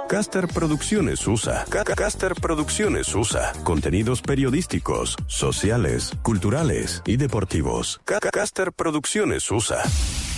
Caster Producciones USA. Caster Producciones USA. Contenidos periodísticos, sociales, culturales y deportivos. Caster Producciones USA.